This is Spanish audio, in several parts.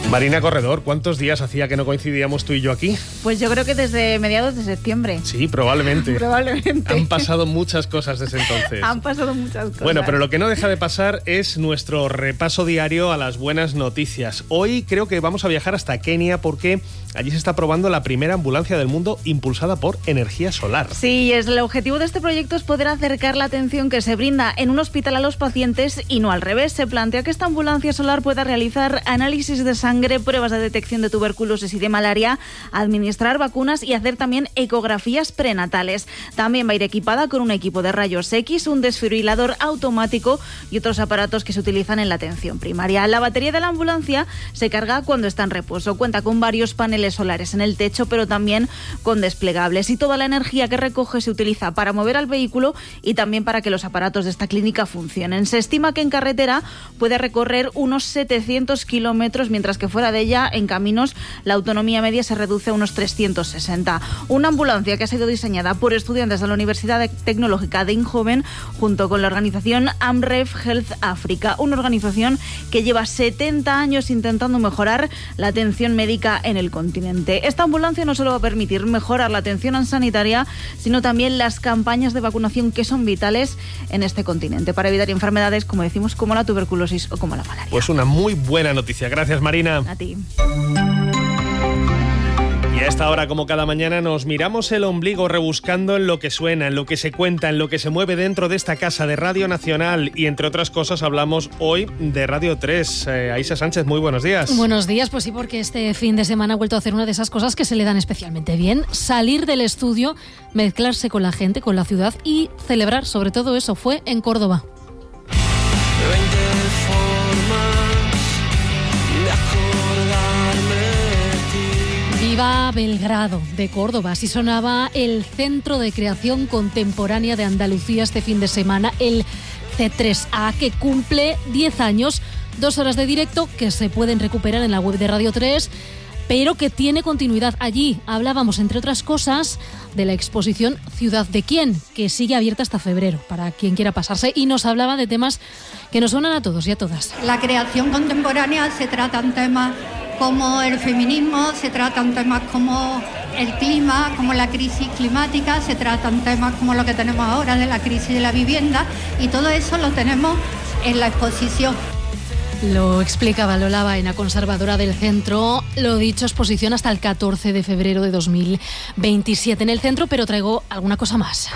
Marina Corredor, ¿cuántos días hacía que no coincidíamos tú y yo aquí? Pues yo creo que desde mediados de septiembre. Sí, probablemente. Probablemente. Han pasado muchas cosas desde entonces. Han pasado muchas cosas. Bueno, pero lo que no deja de pasar es nuestro repaso diario a las buenas noticias. Hoy creo que vamos a viajar hasta Kenia porque allí se está probando la primera ambulancia del mundo impulsada por energía solar. Sí, el objetivo de este proyecto es poder acercar la atención que se brinda en un hospital a los pacientes y no al revés. Se plantea que esta ambulancia solar pueda realizar análisis de sangre, pruebas de detección de tuberculosis y de malaria, administrar vacunas y hacer también ecografías prenatales. También va a ir equipada con un equipo de rayos X, un desfibrilador automático y otros aparatos que se utilizan en la atención primaria. La batería de la ambulancia se carga cuando está en reposo. Cuenta con varios paneles solares en el techo, pero también con desplegables. Y toda la energía que recoge se utiliza para mover al vehículo y también para que los aparatos de esta clínica funcionen. Se estima que en carretera puede recorrer unos 700 kilómetros, mientras que fuera de ella, en caminos, la autonomía media se reduce a unos 360. Una ambulancia que ha sido diseñada por estudiantes de la Universidad Tecnológica de Eindhoven junto con la organización Amref Health Africa, una organización que lleva 70 años intentando mejorar la atención médica en el continente. Esta ambulancia no solo va a permitir mejorar la atención sanitaria, sino también las campañas de vacunación que son vitales en este continente para evitar enfermedades, como decimos, como la tuberculosis o como la malaria. Pues una muy buena noticia. Gracias, Marina. A ti. Y a esta hora, como cada mañana, nos miramos el ombligo rebuscando en lo que suena, en lo que se cuenta, en lo que se mueve dentro de esta casa de Radio Nacional. Y entre otras cosas hablamos hoy de Radio 3. Aisha Sánchez, muy buenos días. Buenos días, pues sí, porque este fin de semana ha vuelto a hacer una de esas cosas que se le dan especialmente bien. Salir del estudio, mezclarse con la gente, con la ciudad y celebrar, sobre todo eso, fue en Córdoba. Viva Belgrado, de Córdoba. Así sonaba el Centro de Creación Contemporánea de Andalucía este fin de semana, el C3A, que cumple 10 años, 2 horas de directo que se pueden recuperar en la web de Radio 3, pero que tiene continuidad. Allí hablábamos, entre otras cosas, de la exposición Ciudad de Quién, que sigue abierta hasta febrero, para quien quiera pasarse, y nos hablaba de temas que nos suenan a todos y a todas. La creación contemporánea se tratan temas como el feminismo, se tratan temas como el clima, como la crisis climática, se tratan temas como lo que tenemos ahora de la crisis de la vivienda, y todo eso lo tenemos en la exposición. Lo explicaba Lola Baena, conservadora del centro. Lo dicho, exposición hasta el 14 de febrero de 2027 en el centro, pero traigo alguna cosa más.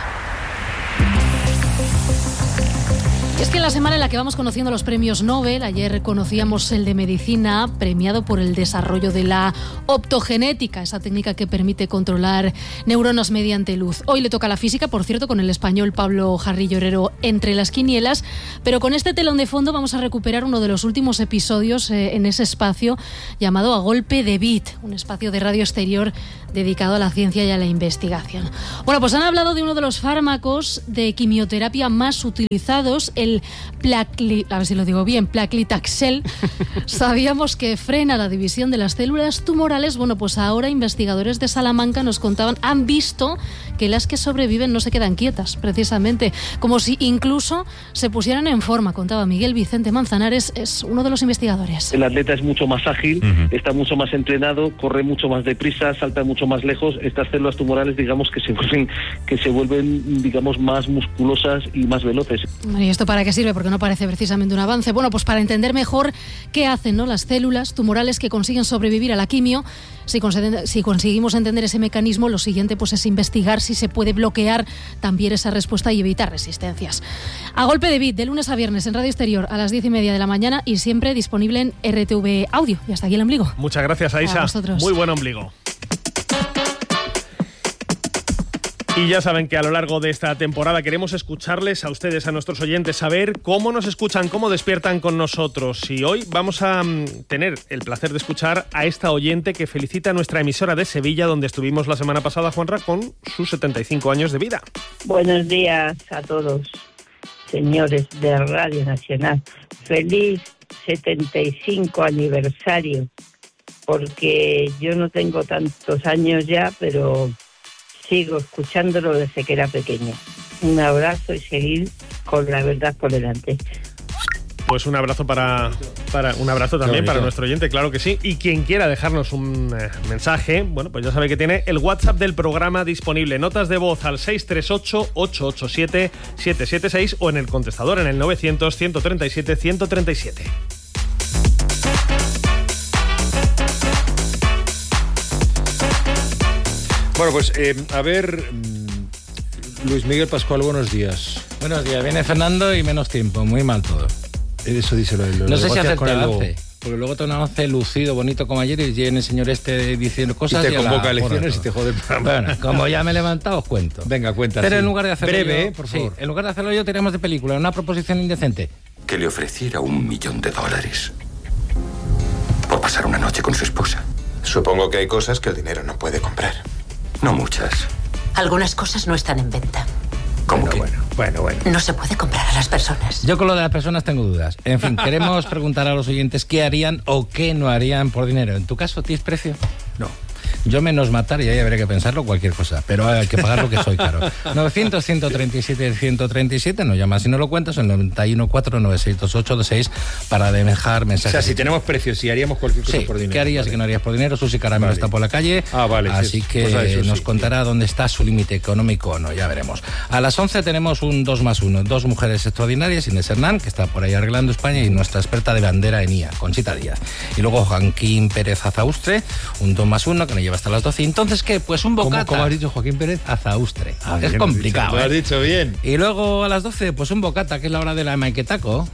Es que en la semana en la que vamos conociendo los premios Nobel, ayer conocíamos el de medicina, premiado por el desarrollo de la optogenética, esa técnica que permite controlar neuronas mediante luz. Hoy le toca la física, por cierto, con el español Pablo Jarrillo Herrero entre las quinielas, pero con este telón de fondo vamos a recuperar uno de los últimos episodios en ese espacio llamado A Golpe de Beat, un espacio de radio exterior dedicado a la ciencia y a la investigación. Bueno, pues han hablado de uno de los fármacos de quimioterapia más utilizados, el Paclitaxel. Sabíamos que frena la división de las células tumorales. Bueno, pues ahora investigadores de Salamanca nos contaban, han visto que las que sobreviven no se quedan quietas, precisamente, como si incluso se pusieran en forma. Contaba Miguel Vicente Manzanares, es uno de los investigadores. El atleta es mucho más ágil, está mucho más entrenado, corre mucho más deprisa, salta mucho más lejos. Estas células tumorales, digamos, que se vuelven, digamos, más musculosas y más veloces. ¿Y esto para qué sirve? Porque no parece precisamente un avance. Bueno, pues para entender mejor qué hacen, ¿no?, las células tumorales que consiguen sobrevivir a la quimio. Si conseguimos entender ese mecanismo, lo siguiente pues es investigar si se puede bloquear también esa respuesta y evitar resistencias. A Golpe de Beat, de lunes a viernes en Radio Exterior a las 10:30 de la mañana y siempre disponible en RTV Audio. Y hasta aquí el ombligo. Muchas gracias, Aisha. Muy buen ombligo. Y ya saben que a lo largo de esta temporada queremos escucharles a ustedes, a nuestros oyentes, saber cómo nos escuchan, cómo despiertan con nosotros. Y hoy vamos a tener el placer de escuchar a esta oyente que felicita a nuestra emisora de Sevilla, donde estuvimos la semana pasada, Juanra, con sus 75 años de vida. Buenos días a todos, señores de Radio Nacional. Feliz 75 aniversario, porque yo no tengo tantos años ya, pero sigo escuchándolo desde que era pequeña. Un abrazo y seguir con la verdad por delante. Pues un abrazo para Un abrazo también para nuestro oyente, claro que sí. Y quien quiera dejarnos un mensaje, bueno, pues ya sabe que tiene el WhatsApp del programa disponible. Notas de voz al 638-887-776 o en el contestador en el 900-137-137. Bueno, pues a ver, Luis Miguel Pascual, buenos días. Buenos días, viene Fernando y menos tiempo, muy mal todo. Eso díselo. No sé si hacerte el avance, porque luego te avance lucido, bonito como ayer, y viene el señor diciendo cosas. Y te convoca a elecciones y te jode el programa. Bueno, como ya me he levantado, os cuento. Venga, cuenta. Pero en lugar de hacerlo breve, yo, por favor. Sí, en lugar de hacerlo yo, tenemos de película, una proposición indecente. Que le ofreciera $1.000.000 por pasar una noche con su esposa. Supongo que hay cosas que el dinero no puede comprar. No muchas. Algunas cosas no están en venta. ¿Cómo que? Bueno. No se puede comprar a las personas. Yo con lo de las personas tengo dudas. En fin, queremos preguntar a los oyentes qué harían o qué no harían por dinero. ¿En tu caso tienes precio? No. Yo menos matar y ahí habría que pensarlo cualquier cosa, pero hay que pagar lo que soy caro. 900-137-137, no llamas si no lo cuentas, el 91-496-2826 para dejar mensajes. O sea, si tenemos precios, si haríamos cualquier cosa por dinero. ¿Qué harías y qué no harías por dinero? Susi Caramelo está por la calle, así que nos contará dónde está su límite económico o no, ya veremos. A las 11 tenemos un 2 más 1, dos mujeres extraordinarias, Inés Hernán, que está por ahí arreglando España, y nuestra experta de bandera en IA, Conchita Díaz. Y luego Joaquín Pérez Azaustre, un 2 más 1, que nos lleva hasta las 12. Entonces, ¿qué? Pues un bocata. ¿Cómo has dicho, Joaquín Pérez? Azaustre. Es bien, complicado. Lo has dicho bien. Y luego a las 12, pues un bocata, que es la hora de la maquetaco.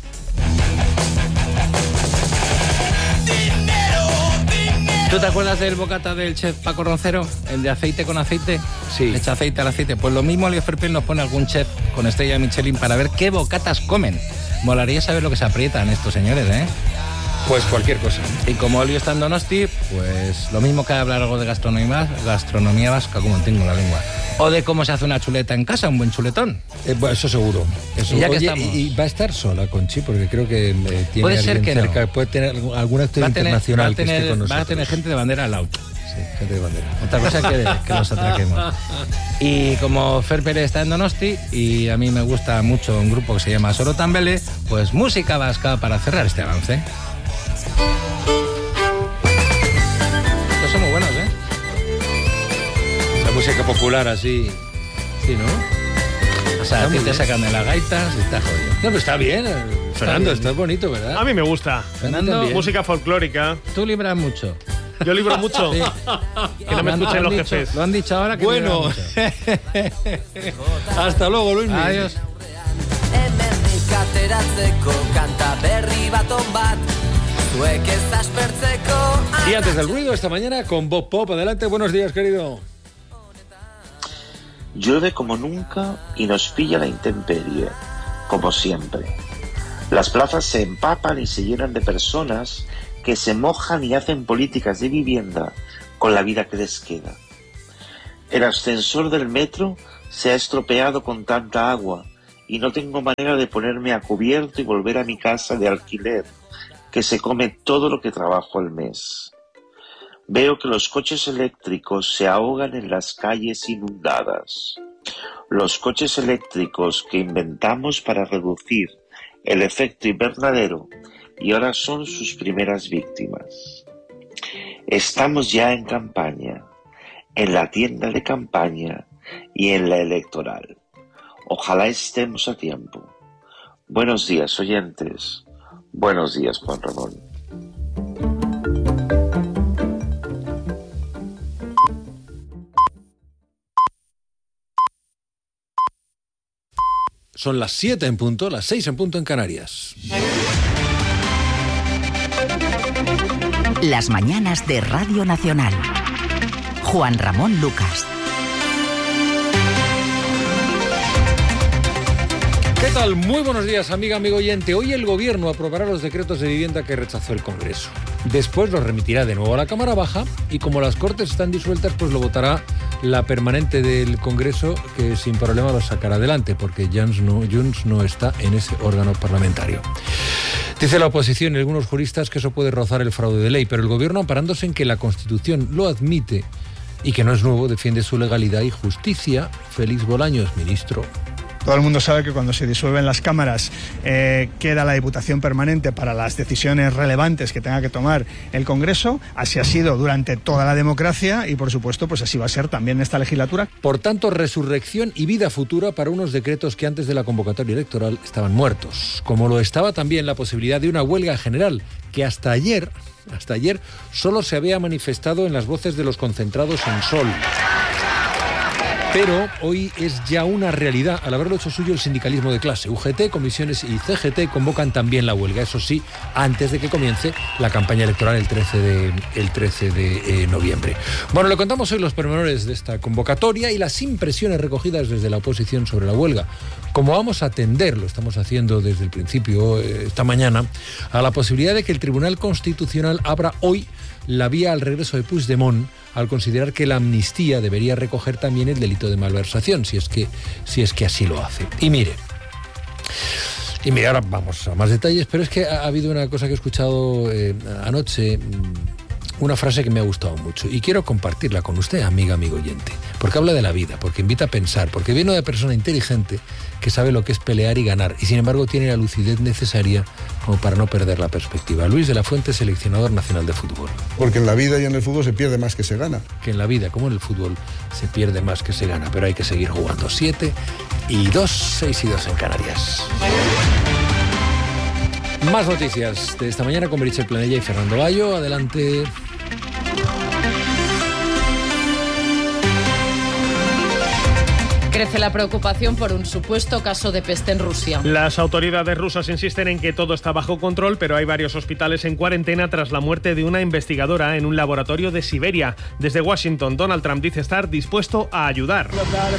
¿Tú te acuerdas del bocata del chef Paco Roncero? El de aceite con aceite. Sí. Echa aceite al aceite. Pues lo mismo Oliver Ferpel nos pone algún chef con estrella Michelin para ver qué bocatas comen. Molaría saber lo que se aprietan estos señores, ¿eh? Pues cualquier cosa. Y como Olio está en Donosti, pues lo mismo que hablar algo de gastronomía vasca, como tengo la lengua. O de cómo se hace una chuleta en casa, un buen chuletón. Bueno, eso seguro. Eso. Y ya que Oye, estamos. y va a estar sola, Conchi, porque creo que tiene puede ser que cerca. no. Puede tener algún actor internacional que esté con nosotros. Va a tener gente de bandera al auto. Sí, gente de bandera. Otra cosa que los atraquemos. Y como Fer Pérez está en Donosti y a mí me gusta mucho un grupo que se llama Sorotambele, pues música vasca para cerrar este avance. Estos son muy buenos, ¿eh? La música popular así. Sí, ¿no? O sea, a ti te sacan de las gaitas y está jodido. No, pero está bien, Fernando, está bonito, ¿verdad? A mí me gusta. Fernando, música folclórica. Tú libras mucho. Yo libro mucho. Sí. Que no me escuchen los jefes. Lo han dicho ahora que bueno. Hasta luego, Luis. Adiós. Y antes del ruido, esta mañana con Bob Pop. Adelante, buenos días, querido. Llueve como nunca y nos pilla la intemperie, como siempre. Las plazas se empapan y se llenan de personas que se mojan y hacen políticas de vivienda con la vida que les queda. El ascensor del metro se ha estropeado con tanta agua y no tengo manera de ponerme a cubierto y volver a mi casa de alquiler, que se come todo lo que trabajo al mes. Veo que los coches eléctricos se ahogan en las calles inundadas. Los coches eléctricos que inventamos para reducir el efecto invernadero y ahora son sus primeras víctimas. Estamos ya en campaña, en la tienda de campaña y en la electoral. Ojalá estemos a tiempo. Buenos días, oyentes. Buenos días, Juan Ramón. Son las 7 en punto, las 6 en punto en Canarias. Las mañanas de Radio Nacional. Juan Ramón Lucas. ¿Qué tal? Muy buenos días, amiga, amigo oyente. Hoy el Gobierno aprobará los decretos de vivienda que rechazó el Congreso. Después los remitirá de nuevo a la Cámara Baja y como las Cortes están disueltas, pues lo votará la permanente del Congreso, que sin problema lo sacará adelante, porque Junts no está en ese órgano parlamentario. Dice la oposición y algunos juristas que eso puede rozar el fraude de ley, pero el Gobierno, amparándose en que la Constitución lo admite y que no es nuevo, defiende su legalidad y justicia. Félix Bolaños, ministro Todo el mundo sabe que cuando se disuelven las cámaras queda la Diputación Permanente para las decisiones relevantes que tenga que tomar el Congreso. Así ha sido durante toda la democracia y, por supuesto, pues así va a ser también en esta legislatura. Por tanto, resurrección y vida futura para unos decretos que antes de la convocatoria electoral estaban muertos. Como lo estaba también la posibilidad de una huelga general que hasta ayer solo se había manifestado en las voces de los concentrados en Sol. Pero hoy es ya una realidad, al haberlo hecho suyo el sindicalismo de clase. UGT, comisiones y CGT convocan también la huelga, eso sí, antes de que comience la campaña electoral el 13 de noviembre. Bueno, le contamos hoy los pormenores de esta convocatoria y las impresiones recogidas desde la oposición sobre la huelga. Como vamos a atender, lo estamos haciendo desde el principio, esta mañana, a la posibilidad de que el Tribunal Constitucional abra hoy la vía al regreso de Puigdemont, al considerar que la amnistía debería recoger también el delito de malversación, si es que así lo hace. Y mire, ahora vamos a más detalles, pero es que ha habido una cosa que he escuchado anoche, una frase que me ha gustado mucho y quiero compartirla con usted, amigo oyente, porque habla de la vida, porque invita a pensar, porque viene una persona inteligente que sabe lo que es pelear y ganar y sin embargo tiene la lucidez necesaria como para no perder la perspectiva. Luis de la Fuente, seleccionador nacional de fútbol. Porque en la vida y en el fútbol se pierde más que se gana. Que en la vida, como en el fútbol, se pierde más que se gana, pero hay que seguir jugando. 7-2, 6-2 en Canarias. Más noticias de esta mañana con Meritxell Planella y Fernando Bayo. Adelante. Crece la preocupación por un supuesto caso de peste en Rusia. Las autoridades rusas insisten en que todo está bajo control, pero hay varios hospitales en cuarentena tras la muerte de una investigadora en un laboratorio de Siberia. Desde Washington, Donald Trump dice estar dispuesto a ayudar.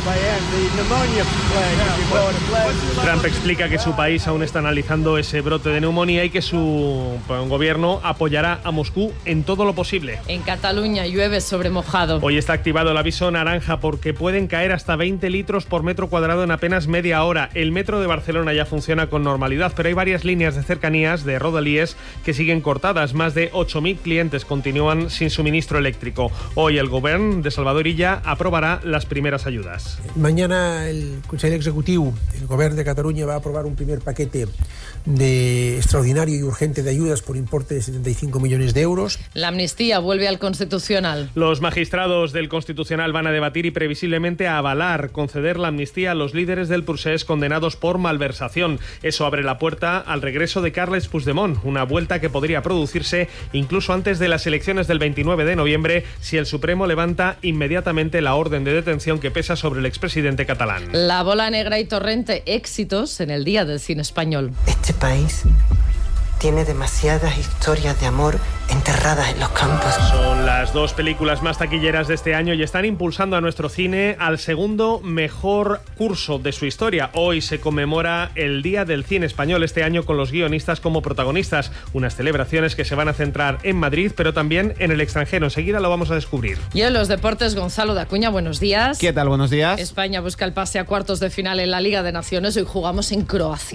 Trump explica que su país aún está analizando ese brote de neumonía y que su gobierno apoyará a Moscú en todo lo posible. En Cataluña llueve sobre mojado. Hoy está activado el aviso naranja porque pueden caer hasta 20 litros por metro cuadrado en apenas media hora. El metro de Barcelona ya funciona con normalidad, pero hay varias líneas de cercanías de Rodalies que siguen cortadas. Más de 8.000 clientes continúan sin suministro eléctrico. Hoy el Govern de Salvador Illa aprobará las primeras ayudas. Mañana el Consell Executiu, el Govern de Cataluña, va a aprobar un primer paquete de extraordinario y urgente de ayudas por importe de 75 millones de euros. La amnistía vuelve al Constitucional. Los magistrados del Constitucional van a debatir y previsiblemente a avalar conceder la amnistía a los líderes del Procés condenados por malversación. Eso abre la puerta al regreso de Carles Puigdemont, una vuelta que podría producirse incluso antes de las elecciones del 29 de noviembre si el Supremo levanta inmediatamente la orden de detención que pesa sobre el expresidente catalán. La Bola Negra y Torrente, éxitos en el Día del Cine Español. Este país tiene demasiadas historias de amor enterradas en los campos. Son las dos películas más taquilleras de este año y están impulsando a nuestro cine al segundo mejor curso de su historia. Hoy se conmemora el Día del Cine Español, este año con los guionistas como protagonistas. Unas celebraciones que se van a centrar en Madrid, pero también en el extranjero. Enseguida lo vamos a descubrir. Y en los deportes, Gonzalo de Acuña, buenos días. ¿Qué tal? Buenos días. España busca el pase a cuartos de final en la Liga de Naciones. Hoy jugamos en Croacia.